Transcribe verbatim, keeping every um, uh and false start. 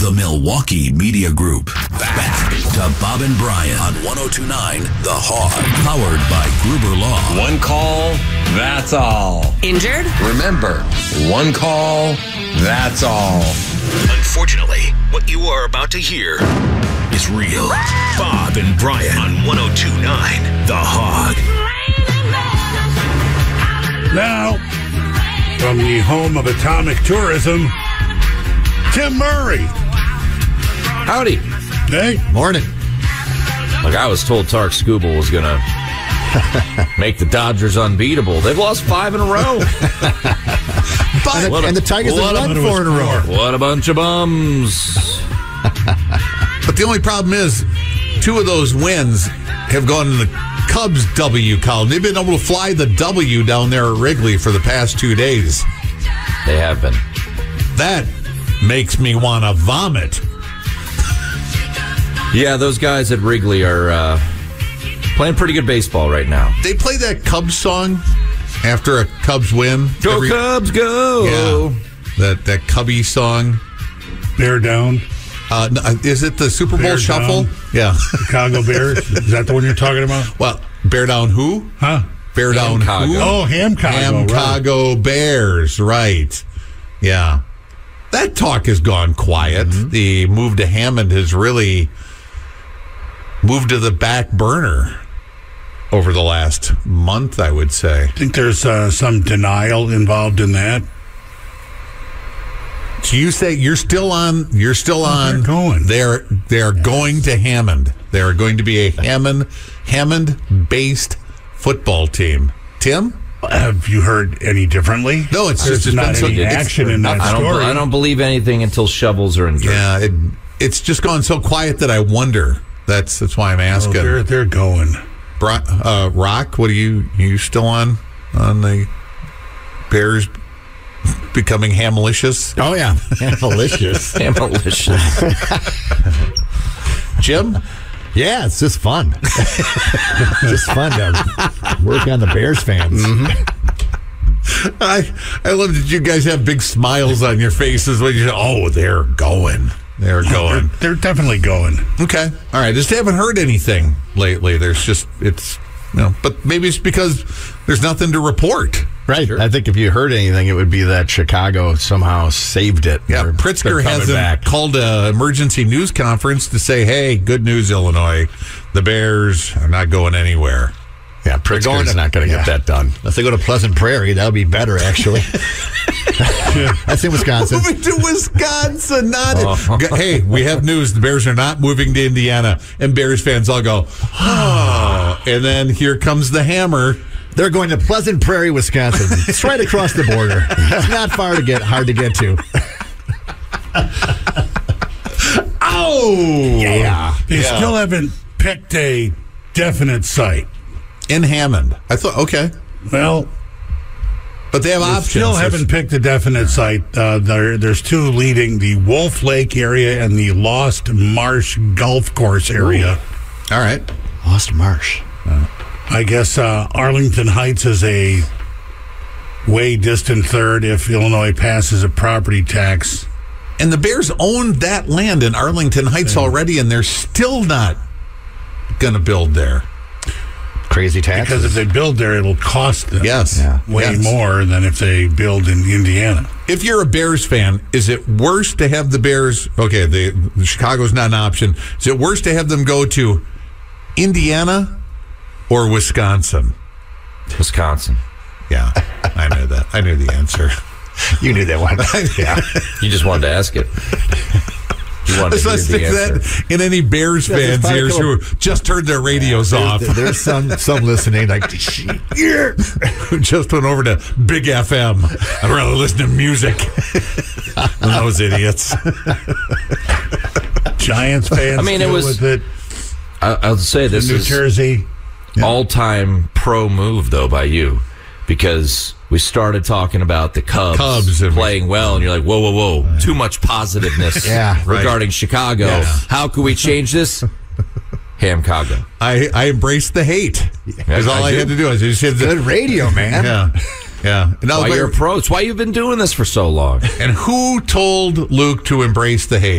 The Milwaukee Media Group. Back to Bob and Brian on one oh two point nine The Hog. Powered by Gruber Law. One call, that's all. Injured? Remember, one call, that's all. Unfortunately, what you are about to hear is real. Bob and Brian on one oh two point nine The Hog. Now, from the home of atomic tourism, Tim Murray. Howdy. Hey. Morning. Like I was told Tark Skubal was going to make the Dodgers unbeatable. They've lost five in a row. But, and, a, and the Tigers have won four in a row. What a bunch of bums. But the only problem is, two of those wins have gone in the Cubs W column. They've been able to fly the W down there at Wrigley for the past two days. They have been. That makes me want to vomit. Yeah, those guys at Wrigley are uh, playing pretty good baseball right now. They play that Cubs song after a Cubs win. Go every, Cubs, go! Yeah, that, that Cubby song. Bear down. Uh, is it the Super Bowl Bear Shuffle? Down. Yeah. Chicago Bears. Is that the one you're talking about? Well, Bear Down who? Huh? Bear Down Hamcago. who? Oh, Hamcago. Hamcago right. Bears, right. Yeah. That talk has gone quiet. Mm-hmm. The move to Hammond has really moved to the back burner over the last month, I would say. I think there's uh, some denial involved in that. So you say you're still on? You're still on? They're going. They're they're going to Hammond. They're going to be a Hammond Hammond-based football team. Tim, have you heard any differently? No, it's There's just not been any so, action in that I don't, story. I don't believe anything until shovels are in dirt. Yeah, it, it's just gone so quiet that I wonder. That's that's why I'm asking. Oh, they're they're going. Bro, uh, Rock, what are you? You still on on the Bears becoming Hamalicious? Oh yeah, Hamalicious. Hamalicious. Jim? Yeah, it's just fun. Just fun to work on the Bears fans. Mm-hmm. I I love that you guys have big smiles on your faces when you say, "Oh, they're going, they're going." They're, they're definitely going. Okay, all right. Just haven't heard anything lately. There's just it's you know, but maybe it's because there's nothing to report. Right. Sure. I think if you heard anything, it would be that Chicago somehow saved it. Yeah, They're, Pritzker they're hasn't back. called an emergency news conference to say, "Hey, good news, Illinois. The Bears are not going anywhere." Yeah, Pritzker's not going to yeah. get that done. Unless they go to Pleasant Prairie, that'll be better, actually. That's in Wisconsin. Moving to Wisconsin, not Oh. it. Hey, we have news. The Bears are not moving to Indiana. And Bears fans all go, oh. And then here comes the hammer. They're going to Pleasant Prairie, Wisconsin. It's right across the border. It's not far to get, hard to get to. Oh! Yeah. They Yeah. still haven't picked a definite site. In Hammond. I thought, okay. Well, But they have they options. still There's- haven't picked a definite site. Uh, there, there's two leading, the Wolf Lake area and the Lost Marsh Golf Course area. All right. Lost Marsh. Uh, I guess uh, Arlington Heights is a way distant third if Illinois passes a property tax. And the Bears own that land in Arlington Heights Yeah. already, and they're still not going to build there. Crazy taxes. Because if they build there, it'll cost them Yes. Yeah. way Yes. more than if they build in Indiana. If you're a Bears fan, is it worse to have the Bears? Okay, the, the Chicago's not an option. Is it worse to have them go to Indiana or Wisconsin? Wisconsin. Yeah, I knew that. I knew the answer. You knew that one. Yeah. You just wanted to ask it. You wanted Let's to not hear stick the answer. that in any Bears Yeah, there's fans' probably a ears couple- who just turned their radios off. There's, there's some some listening like, Yeah. Just went over to Big F M. I'd rather listen to music than those idiots. Giants fans I mean, it deal was- with it. I, I'll say this New is Jersey. all-time pro move, though, by you, because we started talking about the Cubs, Cubs and- playing well, and you're like, whoa, whoa, whoa, too much positiveness Yeah, right. regarding Chicago. Yeah. How can we change this? Hamcago. I, I embraced the hate. That's all I I, do. had to do. I just had to, good radio, man. yeah. Yeah. And, Why but- you're a pro. It's why you've been doing this for so long. and who told Luke to embrace the hate?